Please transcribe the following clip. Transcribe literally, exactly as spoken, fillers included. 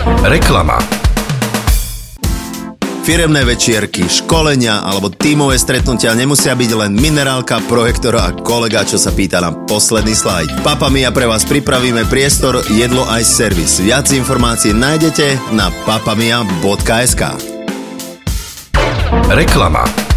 Reklama. Firemné večierky, školenia alebo tímové stretnutia nemusia byť len minerálka, projektor a kolega, čo sa pýta na posledný slajd. Papamia pre vás pripravíme priestor, jedlo aj servis. Viac informácií nájdete na papamia bodka es ká. Reklama.